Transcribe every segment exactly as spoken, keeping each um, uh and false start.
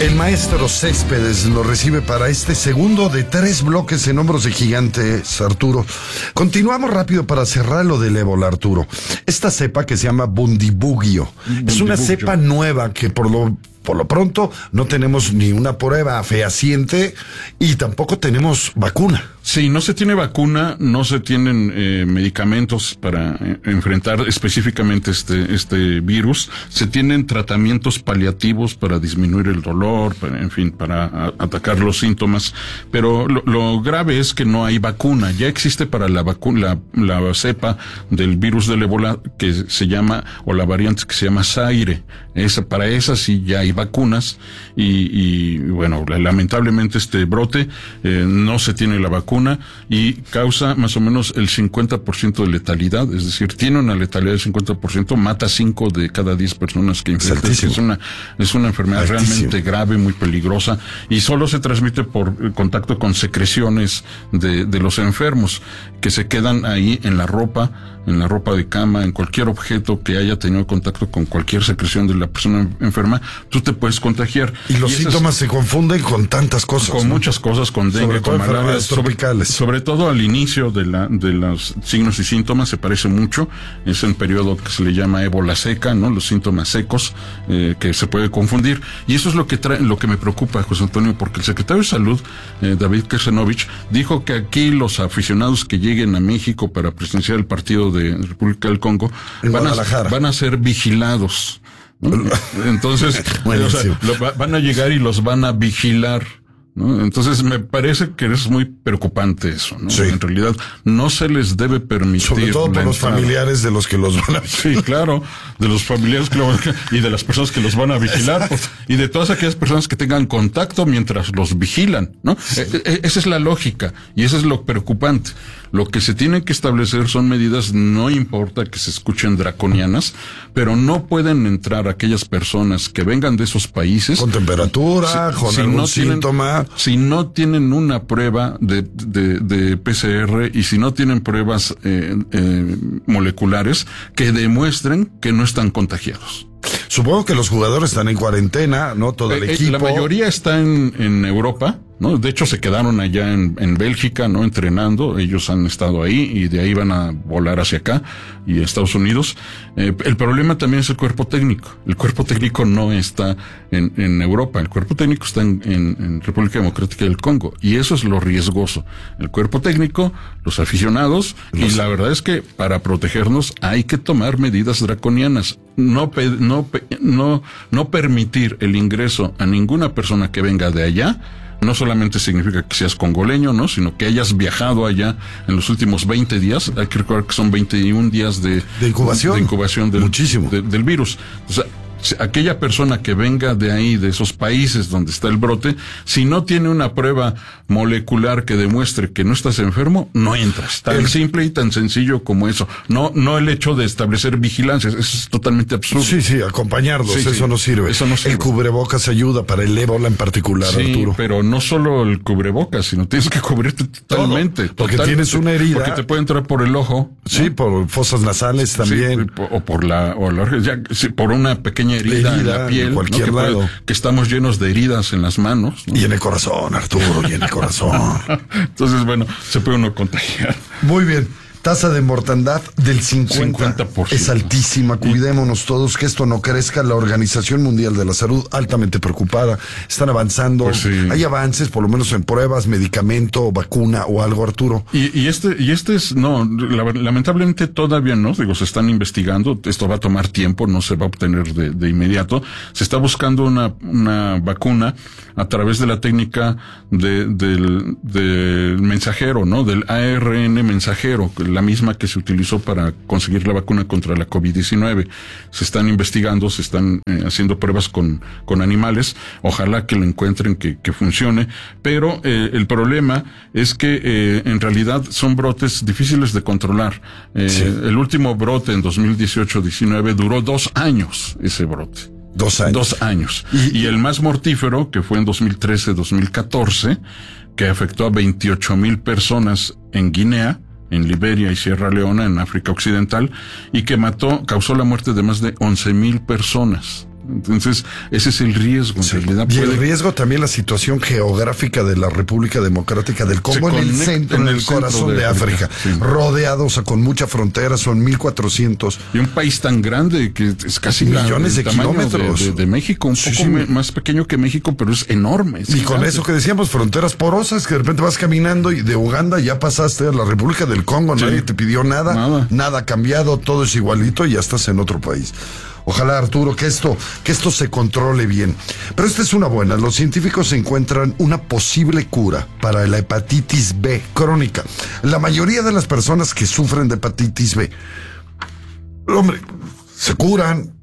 El maestro Céspedes lo recibe para este segundo de tres bloques en Hombros de Gigantes, Arturo. Continuamos rápido para cerrar lo del ébola, Arturo. Esta cepa que se llama Bundibugyo, Bundibugyo. Es una cepa nueva que por lo... Por lo pronto, no tenemos ni una prueba fehaciente y tampoco tenemos vacuna. Sí, no se tiene vacuna, no se tienen eh, medicamentos para eh, enfrentar específicamente este este virus. Se tienen tratamientos paliativos para disminuir el dolor, para, en fin, para a, atacar los síntomas. Pero lo, lo grave es que no hay vacuna. Ya existe para la vacuna la, la cepa del virus del ébola que se llama, o la variante que se llama Zaire. Esa, para esa sí ya hay vacunas y, y bueno, lamentablemente este brote eh, no se tiene la vacuna y causa más o menos el cincuenta por ciento de letalidad, es decir, tiene una letalidad del cincuenta por ciento, mata cinco de cada diez personas que infecta. Es una, es una enfermedad Altísimo. realmente grave, muy peligrosa y solo se transmite por contacto con secreciones de, de los enfermos que se quedan ahí en la ropa, en la ropa de cama, en cualquier objeto que haya tenido contacto con cualquier secreción de la persona enferma, tú te puedes contagiar. Y los y síntomas se confunden con tantas cosas. Con ¿no? muchas cosas, con dengue, con malaria, tropicales. Sobre, sobre todo al inicio de la de los signos y síntomas se parece mucho. Es un periodo que se le llama ébola seca, ¿no? Los síntomas secos, eh, que se puede confundir. Y eso es lo que trae, lo que me preocupa, José Antonio, porque el secretario de Salud, eh, David Kesenovich, dijo que aquí los aficionados que lleguen a México para presenciar el partido de República del Congo van a, van a ser vigilados. Entonces, o sea, lo, van a llegar y los van a vigilar, ¿no? Entonces me parece que es muy preocupante eso, ¿no? Sí. En realidad no se les debe permitir. Sobre todo por los familiares de los que los van a vigilar. Sí, claro, de los familiares que lo van a, y de las personas que los van a vigilar, pues, y de todas aquellas personas que tengan contacto mientras los vigilan, ¿no? Sí. E, e, esa es la lógica y eso es lo preocupante. Lo que se tiene que establecer son medidas, no importa que se escuchen draconianas, pero no pueden entrar aquellas personas que vengan de esos países con temperatura, si, con si algún no síntoma. Tienen, si no tienen una prueba de, de, de P C R y si no tienen pruebas eh, eh, moleculares que demuestren que no están contagiados. Supongo que los jugadores están en cuarentena, ¿no? Todo el eh, equipo. La mayoría está en, en Europa, ¿no? De hecho, se quedaron allá en, en Bélgica, ¿no? Entrenando. Ellos han estado ahí y de ahí van a volar hacia acá y a Estados Unidos. Eh, el problema también es el cuerpo técnico. El cuerpo técnico no está en, en Europa. El cuerpo técnico está en, en, en República Democrática del Congo. Y eso es lo riesgoso. El cuerpo técnico, los aficionados, los... y la verdad es que para protegernos hay que tomar medidas draconianas. No, no, no, no permitir el ingreso a ninguna persona que venga de allá. No solamente significa que seas congoleño, ¿no? Sino que hayas viajado allá en los últimos veinte días. Hay que recordar que son veintiún días de, de incubación, de incubación del, Muchísimo. De, del virus. O sea, aquella persona que venga de ahí, de esos países donde está el brote, si no tiene una prueba molecular que demuestre que no estás enfermo, no entras. Tan el... simple y tan sencillo como eso. No, no el hecho de establecer vigilancia, eso es totalmente absurdo. Sí, sí, acompañarlos, sí, eso, sí. No sirve. eso no sirve. El cubrebocas ayuda para el ébola en particular, sí, Arturo. Pero no solo el cubrebocas, sino tienes que cubrirte totalmente. Todo, porque totalmente, tienes una herida. Porque te puede entrar por el ojo. Sí, ¿no? Por fosas nasales también. Sí, o por la, o la ya, sí, por una pequeña herida, herida en la piel, en cualquier ¿no? que, lado. Puede, que estamos llenos de heridas en las manos, ¿no? Y en el corazón, Arturo, y en el corazón. Entonces, bueno, se puede uno contagiar. Muy bien. Tasa de mortandad del cincuenta, cincuenta por ciento. Es altísima. Cuidémonos todos que esto no crezca. La Organización Mundial de la Salud altamente preocupada. Están avanzando. Pues sí. Hay avances, por lo menos en pruebas, medicamento, vacuna o algo, Arturo. Y, y este, y este es, no, la, lamentablemente todavía no. Digo, se están investigando. Esto va a tomar tiempo, no se va a obtener de, de inmediato. Se está buscando una, una vacuna a través de la técnica de, del, del mensajero, ¿no? Del A R N mensajero, la misma que se utilizó para conseguir la vacuna contra la COVID diecinueve. Se están investigando, se están eh, haciendo pruebas con, con animales. Ojalá que lo encuentren, que, que funcione. Pero eh, el problema es que eh, en realidad son brotes difíciles de controlar. Eh, sí. El último brote en dos mil dieciocho diecinueve duró dos años, ese brote. Dos años. Dos años. Y, y el más mortífero, que fue en dos mil trece dos mil catorce, que afectó a veintiocho mil personas en Guinea, en Liberia y Sierra Leona, en África Occidental, y que mató, causó la muerte de más de once mil personas. Entonces, ese es el riesgo, en sí. realidad. Y puede... el riesgo también la situación geográfica de la República Democrática del Congo en el centro, en el, el corazón de, de África, África sí. rodeados, o sea, con mucha frontera, son mil cuatrocientos. Y un país tan grande que es casi millones la, de kilómetros. De, de, de México, un sí, poco sí. me, más pequeño que México, pero es enorme. Es y gigante. Con eso que decíamos, fronteras porosas, que de repente vas caminando y de Uganda ya pasaste a la República del Congo, sí. nadie te pidió nada, nada, nada ha cambiado, todo es igualito y ya estás en otro país. Ojalá, Arturo, que esto, que esto se controle bien. Pero esta es una buena. Los científicos encuentran una posible cura para la hepatitis B crónica. La mayoría de las personas que sufren de hepatitis B, hombre, se curan,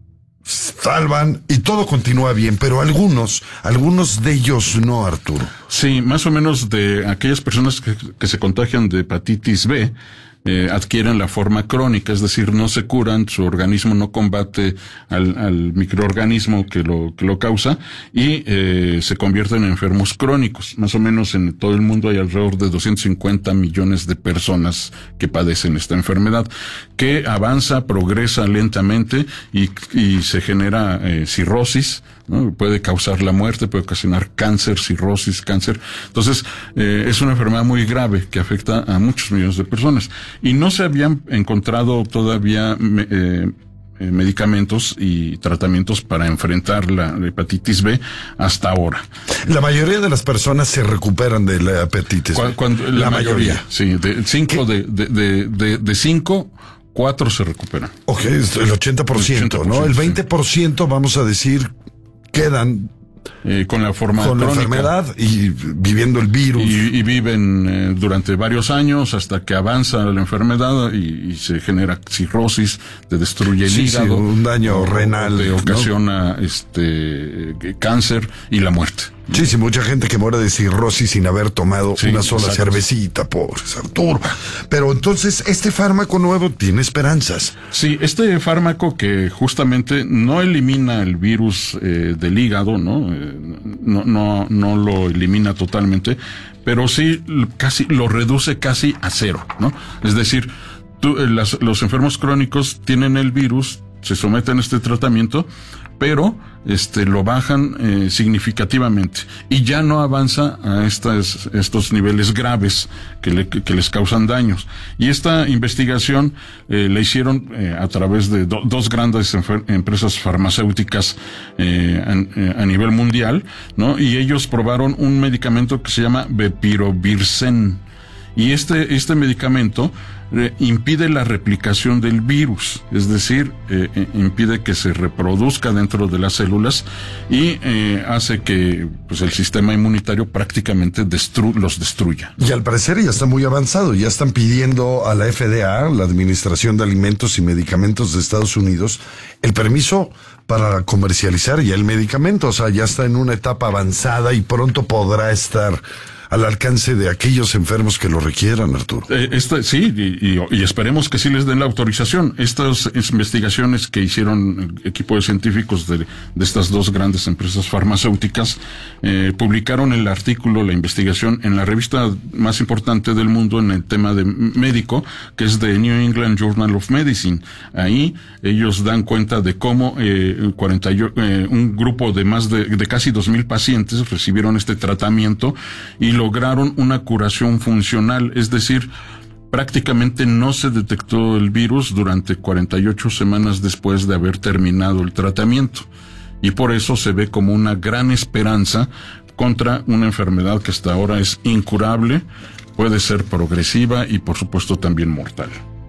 salvan y todo continúa bien, pero algunos, algunos de ellos no, Arturo. Sí, más o menos de aquellas personas que, que se contagian de hepatitis B, Eh, adquieren la forma crónica, es decir, no se curan, su organismo no combate al, al microorganismo que lo, que lo causa y eh, se convierten en enfermos crónicos. Más o menos en todo el mundo hay alrededor de doscientos cincuenta millones de personas que padecen esta enfermedad, que avanza, progresa lentamente y, y se genera eh, cirrosis, ¿no? Puede causar la muerte, puede ocasionar cáncer, cirrosis, cáncer. Entonces, eh, es una enfermedad muy grave que afecta a muchos millones de personas. Y no se habían encontrado todavía eh, eh, medicamentos y tratamientos para enfrentar la, la hepatitis B hasta ahora. La mayoría de las personas se recuperan de la hepatitis B. Cuando, la, la mayoría, mayoría, sí. De cinco, de, de, de, de, de cinco, cuatro se recuperan. Ok, el ochenta por ciento, ¿no? El veinte por ciento, sí. Vamos a decir, quedan Eh, con la forma con crónica. la enfermedad y viviendo el virus y, y viven eh, durante varios años hasta que avanza la enfermedad y, y se genera cirrosis, te destruye el sí, hígado, sí, un daño o, renal, te ocasiona ¿no? este cáncer y la muerte. Sí, sí, mucha gente que muere de cirrosis sin haber tomado sí, una sola exacto. cervecita, pobre Arturo. Pero entonces, este fármaco nuevo tiene esperanzas. Sí, este fármaco que justamente no elimina el virus eh, del hígado, ¿no? Eh, no, no, no lo elimina totalmente, pero sí casi lo reduce casi a cero, ¿no? Es decir, tú, eh, las, los enfermos crónicos tienen el virus, se someten a este tratamiento, pero este lo bajan eh, significativamente y ya no avanza a estas, estos niveles graves que, le, que les causan daños. Y esta investigación eh, la hicieron eh, a través de do, dos grandes empresas farmacéuticas eh, a, eh, a nivel mundial, ¿no? Y ellos probaron un medicamento que se llama Bepirovirsen. Y este, este medicamento eh, impide la replicación del virus, es decir, eh, eh, impide que se reproduzca dentro de las células y eh, hace que pues, el sistema inmunitario prácticamente destru- los destruya. Y al parecer ya está muy avanzado, ya están pidiendo a la F D A, la Administración de Alimentos y Medicamentos de Estados Unidos, el permiso para comercializar ya el medicamento, o sea, ya está en una etapa avanzada y pronto podrá estar al alcance de aquellos enfermos que lo requieran, Arturo. Eh, este, sí, y, y, y esperemos que sí les den la autorización. Estas investigaciones que hicieron el equipo de científicos de, de estas dos grandes empresas farmacéuticas eh, publicaron el artículo, la investigación, en la revista más importante del mundo en el tema de médico, que es The New England Journal of Medicine. Ahí ellos dan cuenta de cómo eh, cuarenta, eh, un grupo de más de, de casi dos mil pacientes recibieron este tratamiento y lograron una curación funcional, es decir, prácticamente no se detectó el virus durante cuarenta y ocho semanas después de haber terminado el tratamiento. Y por eso se ve como una gran esperanza contra una enfermedad que hasta ahora es incurable, puede ser progresiva y por supuesto también mortal.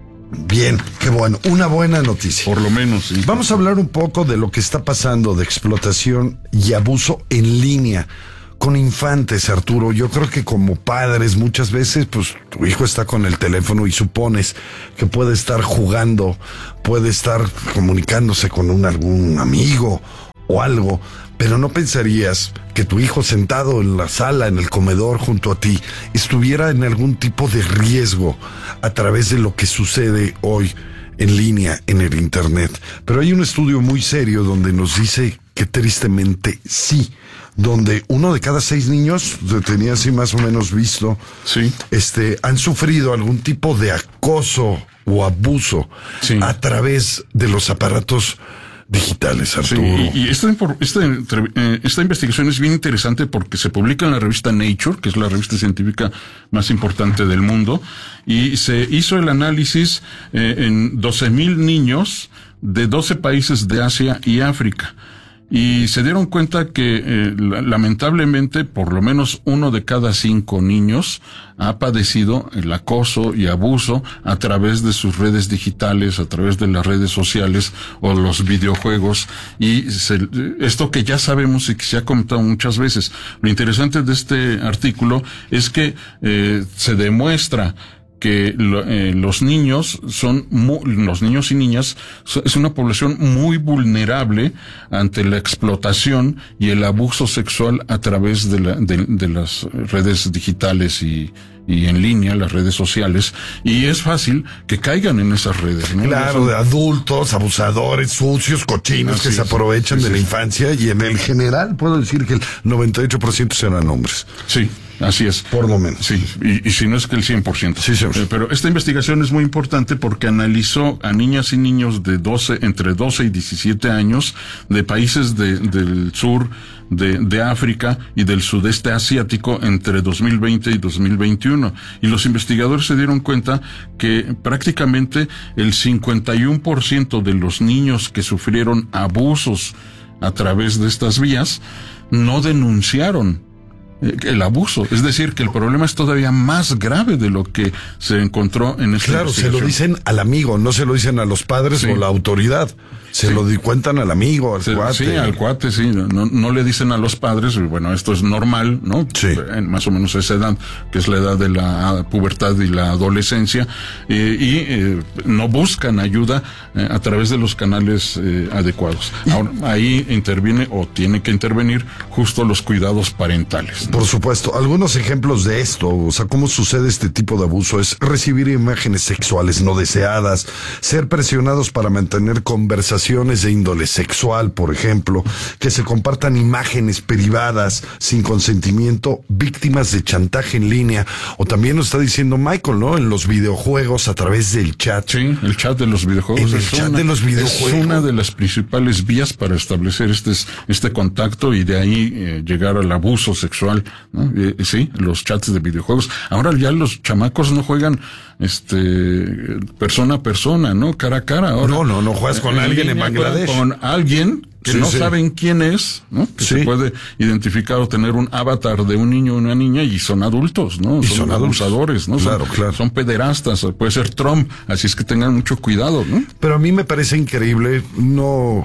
Bien, qué bueno, una buena noticia. Por lo menos, sí. Vamos a hablar un poco de lo que está pasando de explotación y abuso en línea con infantes, Arturo. Yo creo que como padres muchas veces, pues tu hijo está con el teléfono y supones que puede estar jugando, puede estar comunicándose con un algún amigo o algo, pero no pensarías que tu hijo sentado en la sala, en el comedor junto a ti, estuviera en algún tipo de riesgo a través de lo que sucede hoy en línea en el internet. Pero hay un estudio muy serio donde nos dice que tristemente sí, donde uno de cada seis niños, tenía así más o menos visto, sí. este, han sufrido algún tipo de acoso o abuso sí. a través de los aparatos digitales, Arturo. Sí, y, y esta, esta, esta investigación es bien interesante porque se publica en la revista Nature, que es la revista científica más importante del mundo, y se hizo el análisis eh, en doce mil niños de doce países de Asia y África. Y se dieron cuenta que, eh, lamentablemente, por lo menos uno de cada cinco niños ha padecido el acoso y abuso a través de sus redes digitales, a través de las redes sociales o los videojuegos. Y se, esto que ya sabemos y que se ha comentado muchas veces. Lo interesante de este artículo es que eh, se demuestra que lo, eh, los niños son, muy, los niños y niñas, so, es una población muy vulnerable ante la explotación y el abuso sexual a través de, la, de, de las redes digitales y, y en línea, las redes sociales, y es fácil que caigan en esas redes, ¿no? Claro, de adultos, abusadores, sucios, cochinos, Así que se aprovechan sí, sí, de la infancia, y en el general puedo decir que el noventa y ocho por ciento serán hombres. Sí. Así es. Por lo menos. Sí, y, y si no es que el cien por ciento. Sí, sí. Eh, pero esta investigación es muy importante porque analizó a niñas y niños de doce, entre doce y diecisiete años, de países de, del sur, de, de África y del sudeste asiático entre dos mil veinte y dos mil veintiuno. Y los investigadores se dieron cuenta que prácticamente el cincuenta y uno por ciento de los niños que sufrieron abusos a través de estas vías no denunciaron el abuso, es decir, que el problema es todavía más grave de lo que se encontró en esta Claro, se lo dicen al amigo, no se lo dicen a los padres sí. o la autoridad. Se sí. lo di cuentan al amigo, al sí, cuate. Sí, al cuate, sí. No, no le dicen a los padres, bueno, esto es normal, ¿no? Sí. En más o menos esa edad, que es la edad de la pubertad y la adolescencia, eh, y eh, no buscan ayuda eh, a través de los canales eh, adecuados. Ahora, ahí interviene o tiene que intervenir justo los cuidados parentales, ¿no? Por supuesto. Algunos ejemplos de esto, o sea, cómo sucede este tipo de abuso, es recibir imágenes sexuales no deseadas, ser presionados para mantener conversaciones de índole sexual, por ejemplo, que se compartan imágenes privadas sin consentimiento, víctimas de chantaje en línea, o también nos está diciendo Michael, ¿no? En los videojuegos a través del chat. Sí, el chat de los videojuegos. En el chat una, de los videojuegos. Es una de las principales vías para establecer este, este contacto y de ahí eh, llegar al abuso sexual, ¿no? Eh, sí, los chats de videojuegos. Ahora ya los chamacos no juegan este persona a persona, ¿no? Cara a cara. Ahora, no, no, no juegas con eh, alguien en Bangladesh. Con alguien que sí, no sí. saben quién es, ¿no? Que sí. se puede identificar o tener un avatar de un niño o una niña y son adultos, ¿no? Y son, son abusadores, ¿no? Claro, son, claro. Son pederastas, puede ser Trump, así es que tengan mucho cuidado, ¿no? Pero a mí me parece increíble, no...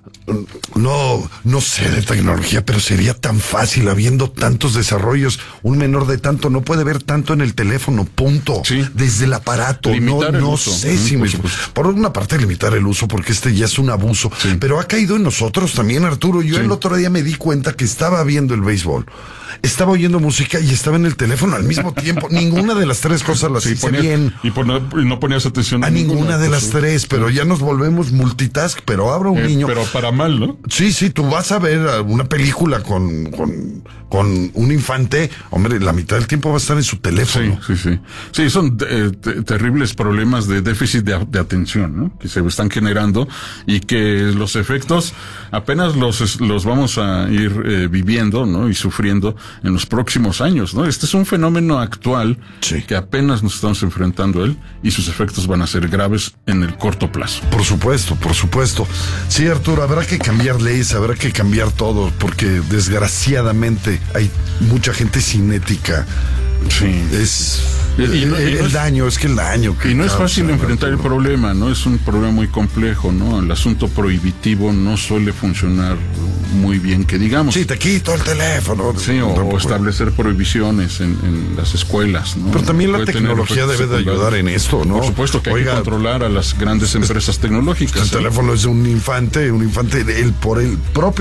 No, no sé de tecnología, pero sería tan fácil habiendo tantos desarrollos. Un menor de tanto no puede ver tanto en el teléfono, punto. Sí. Desde el aparato. Limitar no, el no uso. sé si me... Por una parte limitar el uso, porque este ya es un abuso. Sí. Pero ha caído en nosotros también, Arturo. Yo sí. el otro día me di cuenta que estaba viendo el béisbol, estaba oyendo música y estaba en el teléfono al mismo tiempo. Ninguna de las tres cosas las sí, hice ponías, bien. Y, por, y no ponías atención a, a ninguna, ninguna de las pues, tres, pero ya nos volvemos multitask. Pero abra un eh, niño. Pero para mal, ¿no? Sí, sí, tú vas a ver una película con, con, con un infante, hombre, la mitad del tiempo va a estar en su teléfono. Sí, sí, sí. Sí, son eh, te, terribles problemas de déficit de, de atención, ¿no? Que se están generando y que los efectos apenas los, los vamos a ir eh, viviendo, ¿no? Y sufriendo en los próximos años, ¿no? Este es un fenómeno actual sí. que apenas nos estamos enfrentando a él y sus efectos van a ser graves en el corto plazo. Por supuesto, por supuesto. Sí, Arturo, habrá que cambiar leyes, habrá que cambiar todo, porque desgraciadamente hay mucha gente sin ética. Sí. Es... Y, y no, el, y no el es, daño, es que el daño. Que y no es causa, fácil enfrentar Arturo. el problema, ¿no? Es un problema muy complejo, ¿no? El asunto prohibitivo no suele funcionar muy bien, que digamos. Sí, te quito el teléfono. Sí, o, o establecer prohibiciones en, en las escuelas, ¿no? Pero también la Puede tecnología debe de ayudar en esto, ¿no? Por supuesto que Oiga, hay que controlar a las grandes empresas tecnológicas. El ¿eh? teléfono es de un infante, un infante, él por el propio